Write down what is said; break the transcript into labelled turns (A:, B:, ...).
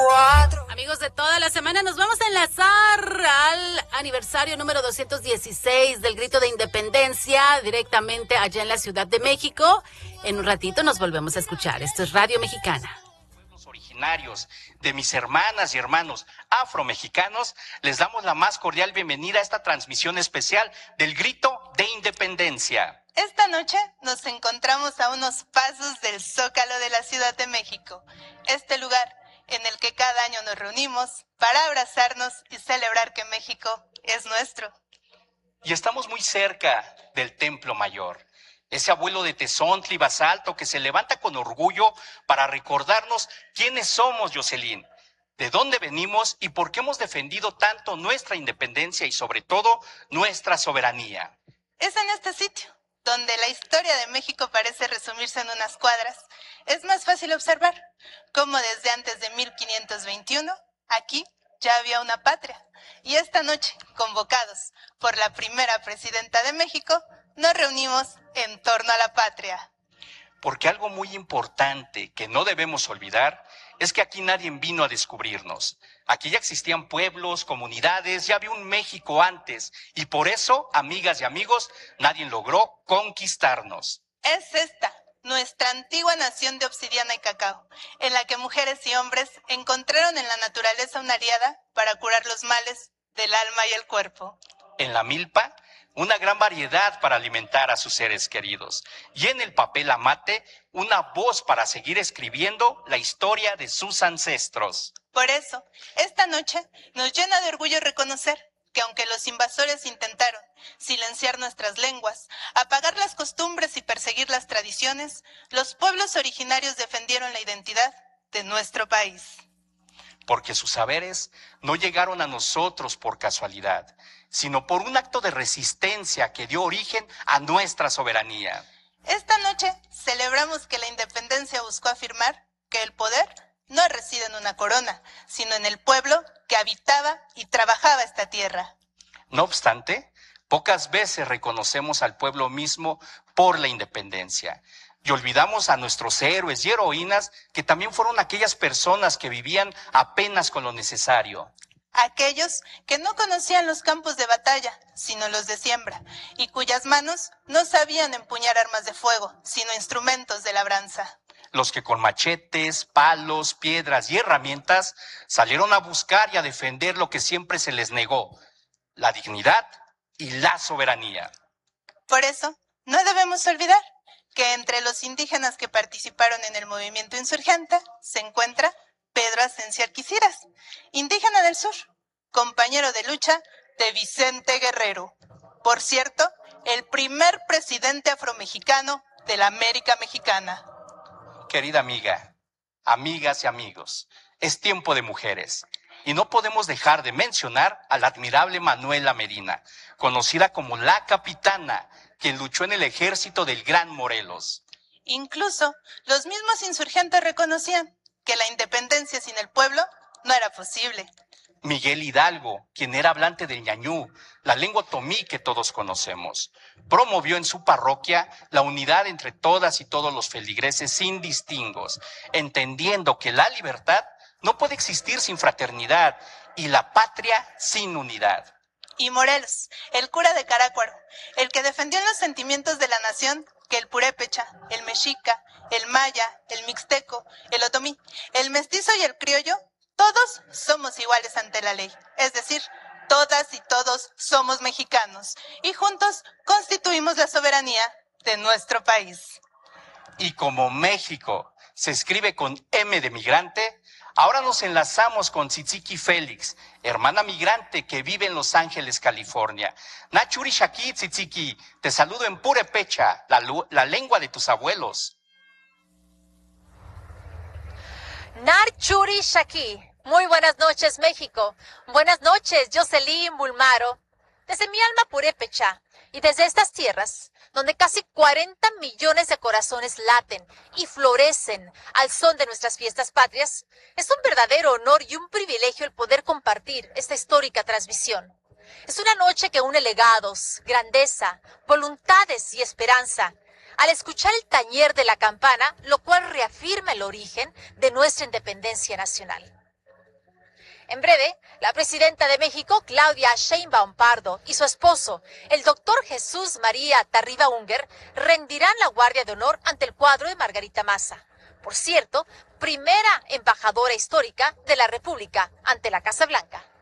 A: Amigos de toda la semana, nos vamos a enlazar al aniversario número 216 del Grito de Independencia, directamente allá en la Ciudad de México. En un ratito nos volvemos a escuchar. Esto es Radio Mexicana.
B: Pueblos originarios, de mis hermanas y hermanos afromexicanos, les damos la más cordial bienvenida a esta transmisión especial del Grito de Independencia.
C: Esta noche nos encontramos a unos pasos del Zócalo de la Ciudad de México, este lugar en el que cada año nos reunimos para abrazarnos y celebrar que México es nuestro.
B: Y estamos muy cerca del Templo Mayor, ese abuelo de Tezontli y Basalto que se levanta con orgullo para recordarnos quiénes somos, Jocelyn, de dónde venimos y por qué hemos defendido tanto nuestra independencia y sobre todo nuestra soberanía.
C: Es en este sitio donde la historia de México parece resumirse en unas cuadras. Es más fácil observar cómo desde antes de 1521, aquí ya había una patria. Y esta noche, convocados por la primera presidenta de México, nos reunimos en torno a la patria.
B: Porque algo muy importante que no debemos olvidar es que aquí nadie vino a descubrirnos. Aquí ya existían pueblos, comunidades, ya había un México antes. Y por eso, amigas y amigos, nadie logró conquistarnos.
C: Es esta, nuestra antigua nación de obsidiana y cacao, en la que mujeres y hombres encontraron en la naturaleza una aliada para curar los males del alma y el cuerpo.
B: En la milpa, una gran variedad para alimentar a sus seres queridos. Y en el papel amate, una voz para seguir escribiendo la historia de sus ancestros.
C: Por eso, esta noche nos llena de orgullo reconocer que aunque los invasores intentaron silenciar nuestras lenguas, apagar las costumbres y perseguir las tradiciones, los pueblos originarios defendieron la identidad de nuestro país.
B: Porque sus saberes no llegaron a nosotros por casualidad, sino por un acto de resistencia que dio origen a nuestra soberanía.
C: Esta noche celebramos que la independencia buscó afirmar que el poder no reside en una corona, sino en el pueblo que habitaba y trabajaba esta tierra.
B: No obstante, pocas veces reconocemos al pueblo mismo por la independencia. Y olvidamos a nuestros héroes y heroínas que también fueron aquellas personas que vivían apenas con lo necesario.
C: Aquellos que no conocían los campos de batalla, sino los de siembra, y cuyas manos no sabían empuñar armas de fuego, sino instrumentos de labranza.
B: Los que con machetes, palos, piedras y herramientas salieron a buscar y a defender lo que siempre se les negó, la dignidad y la soberanía.
C: Por eso, no debemos olvidar que entre los indígenas que participaron en el movimiento insurgente se encuentra Pedro Ascencio Alquiciras, indígena del sur, compañero de lucha de Vicente Guerrero. Por cierto, el primer presidente afromexicano de la América Mexicana.
B: Querida amiga, amigas y amigos, es tiempo de mujeres. Y no podemos dejar de mencionar a la admirable Manuela Medina, conocida como la Capitana, quien luchó en el ejército del Gran Morelos.
C: Incluso los mismos insurgentes reconocían que la independencia sin el pueblo no era posible.
B: Miguel Hidalgo, quien era hablante del ñañú, la lengua otomí que todos conocemos, promovió en su parroquia la unidad entre todas y todos los feligreses sin distingos, entendiendo que la libertad no puede existir sin fraternidad y la patria sin unidad.
C: Y Morelos, el cura de Carácuaro, el que defendió en los sentimientos de la nación que el purépecha, el mexica, el maya, el mixteco, el otomí, el mestizo y el criollo, todos somos iguales ante la ley. Es decir, todas y todos somos mexicanos y juntos constituimos la soberanía de nuestro país.
B: Y como México se escribe con M de migrante, ahora nos enlazamos con Tzitziki Félix, hermana migrante que vive en Los Ángeles, California. Nachuri Shaki, Tzitziki, te saludo en purépecha, la lengua de tus abuelos.
D: Nachuri Shaki, muy buenas noches, México. Buenas noches, Jocelyn Bulmaro. Desde mi alma purépecha y desde estas tierras, donde casi 40 millones de corazones laten y florecen al son de nuestras fiestas patrias, es un verdadero honor y un privilegio el poder compartir esta histórica transmisión. Es una noche que une legados, grandeza, voluntades y esperanza, al escuchar el tañer de la campana, lo cual reafirma el origen de nuestra independencia nacional. En breve, la presidenta de México, Claudia Sheinbaum Pardo, y su esposo, el doctor Jesús María Tarriba Unger, rendirán la guardia de honor ante el cuadro de Margarita Maza. Por cierto, primera embajadora histórica de la República ante la Casa Blanca.